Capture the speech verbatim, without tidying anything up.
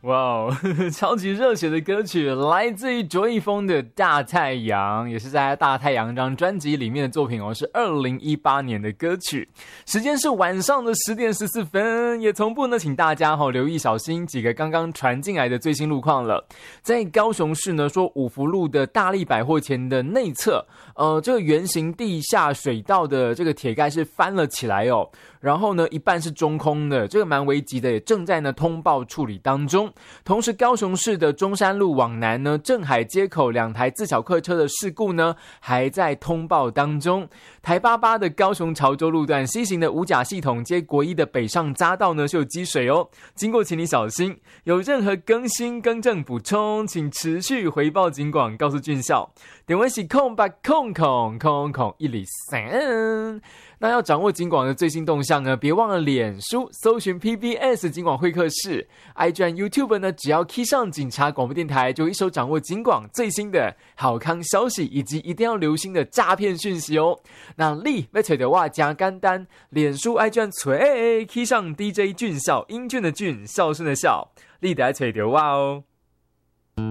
哇哦，超级热血的歌曲，来自于卓一峰的《大太阳》，也是在《大太阳》这张专辑里面的作品哦，是二零一八年的歌曲。时间是晚上的十点十四分，也同步呢，请大家哦留意小心几个刚刚传进来的最新路况了。在高雄市呢，说五福路的大利百货前的内侧，呃，这个圆形地下水道的这个铁盖是翻了起来哦。然后呢，一半是中空的，这个蛮危急的，也正在呢通报处理当中。同时，高雄市的中山路往南呢，镇海街口两台自小客车的事故呢，还在通报当中。台八八的高雄潮州路段西行的五甲系统街国一的北上匝道呢，是有积水哦，经过请你小心。有任何更新、更正、补充，请持续回报警广，告诉俊孝。点位是空八空空空空一里三。那要掌握警广的最新动向呢，别忘了脸书搜寻 P B S 警广会客室 ，I G 和 YouTube 呢，只要 key 上警察广播电台，就一手掌握警广最新的好康消息，以及一定要留心的诈骗讯息哦。那你要找到我加简单，脸书 I G 找 key 上 D J 俊孝，英俊的俊，孝顺的孝，你得要找到我哦。